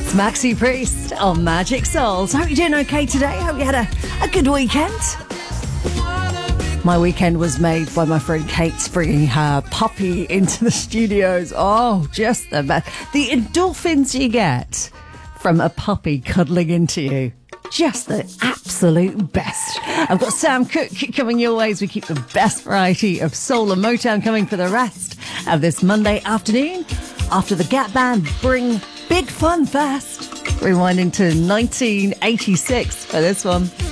It's Maxi Priest on Magic Souls. Hope you're doing okay today. Hope you had a good weekend. My weekend was made by my friend Kate bringing her puppy into the studios. Oh, just the best. The endorphins you get from a puppy cuddling into you. Just the absolute best. I've got Sam Cooke coming your way as we keep the best variety of soul and Motown coming for the rest of this Monday afternoon. After the Gap Band bring Big Fun Fast. Rewinding to 1986 for this one.